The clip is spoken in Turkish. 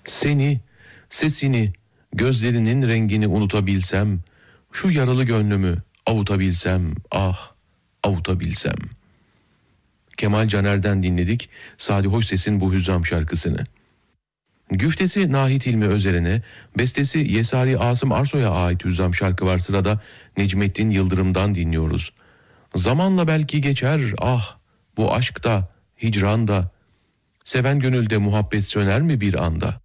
Seni, sesini, gözlerinin rengini unutabilsem, şu yaralı gönlümü avutabilsem, ah avutabilsem. Kemal Caner'den dinledik Sadi Hoşses'in bu hüzzam şarkısını. Güftesi Nahit İlmi Özer'ine, bestesi Yesari Asım Arsoy'a ait hüzzam şarkı var sırada. Necmettin Yıldırım'dan dinliyoruz. Zamanla belki geçer ah bu aşk da, hicran da, seven gönülde muhabbet söner mi bir anda?